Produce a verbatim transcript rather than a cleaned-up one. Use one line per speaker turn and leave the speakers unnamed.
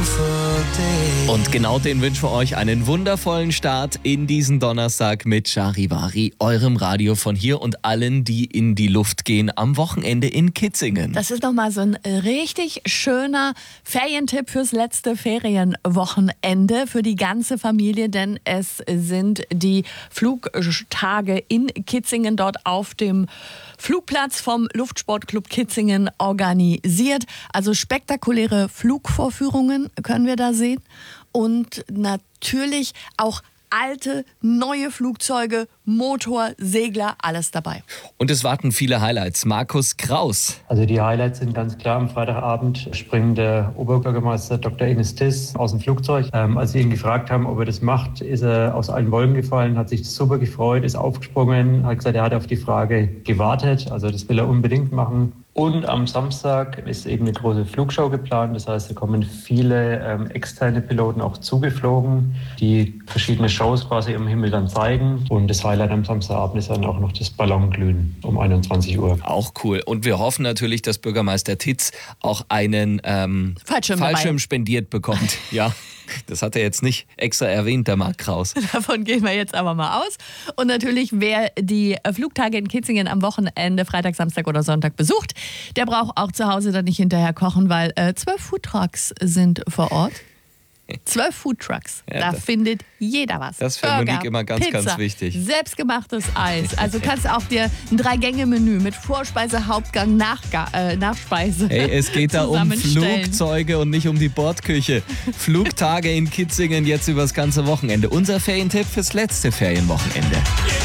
Und genau den wünschen wir euch einen wundervollen Start in diesen Donnerstag mit Charivari, eurem Radio von hier und allen, die in die Luft gehen am Wochenende in Kitzingen.
Das ist nochmal so ein richtig schöner Ferientipp fürs letzte Ferienwochenende für die ganze Familie, denn es sind die Flugtage in Kitzingen dort auf dem Flugplatz vom Luftsportclub Kitzingen organisiert. Also spektakuläre Flugvorführungen können wir da sehen und natürlich auch alte, neue Flugzeuge, Motor, Segler, alles dabei.
Und es warten viele Highlights. Markus Kraus.
Also die Highlights sind ganz klar. Am Freitagabend springt der Oberbürgermeister Doktor Ines Tiss aus dem Flugzeug. Ähm, als sie ihn gefragt haben, ob er das macht, ist er aus allen Wolken gefallen, hat sich super gefreut, ist aufgesprungen, hat gesagt, er hat auf die Frage gewartet. Also das will er unbedingt machen. Und am Samstag ist eben eine große Flugshow geplant. Das heißt, da kommen viele ähm, externe Piloten auch zugeflogen, die verschiedene Shows quasi im Himmel dann zeigen. Und das Highlight am Samstagabend ist dann auch noch das Ballonglühen um einundzwanzig Uhr.
Auch cool. Und wir hoffen natürlich, dass Bürgermeister Titz auch einen ähm,
Fallschirm,
Fallschirm spendiert bekommt. Ja, das hat er jetzt nicht extra erwähnt, der Marc Kraus.
Davon gehen wir jetzt aber mal aus. Und natürlich, wer die Flugtage in Kitzingen am Wochenende, Freitag, Samstag oder Sonntag besucht, der braucht auch zu Hause dann nicht hinterher kochen, weil äh, zwölf Foodtrucks sind vor Ort. Zwölf Foodtrucks.
Ja,
da
das,
findet jeder was.
Das ist für
Burger,
Monique immer ganz,
Pizza,
ganz wichtig.
Selbstgemachtes Eis. Also kannst auch dir ein Drei-Gänge-Menü mit Vorspeise, Hauptgang, Nachga äh, Nachspeise
Hey, es geht da um
zusammenstellen.
Flugzeuge und nicht um die Bordküche. Flugtage in Kitzingen jetzt übers ganze Wochenende. Unser Ferientipp fürs letzte Ferienwochenende.